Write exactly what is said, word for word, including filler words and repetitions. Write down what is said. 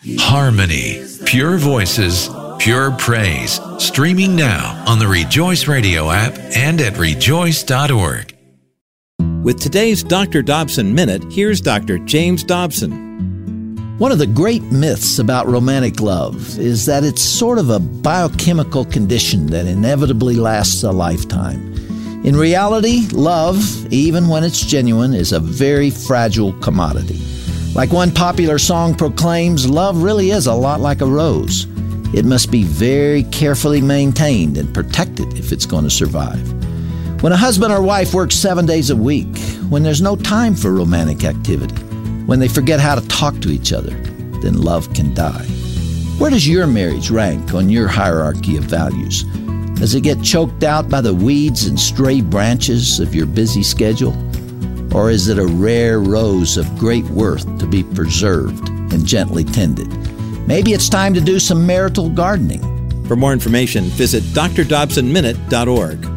Harmony, pure voices, pure praise. Streaming now on the Rejoice Radio app and at rejoice dot org. With today's Doctor Dobson Minute, here's Doctor James Dobson. One of the great myths about romantic love is that it's sort of a biochemical condition that inevitably lasts a lifetime. In reality, love, even when it's genuine, is a very fragile commodity. Like one popular song proclaims, love really is a lot like a rose. It must be very carefully maintained and protected if it's going to survive. When a husband or wife works seven days a week, when there's no time for romantic activity, when they forget how to talk to each other, then love can die. Where does your marriage rank on your hierarchy of values? Does it get choked out by the weeds and stray branches of your busy schedule? Or is it a rare rose of great worth to be preserved and gently tended? Maybe it's time to do some marital gardening. For more information, visit d r dobson minute dot org.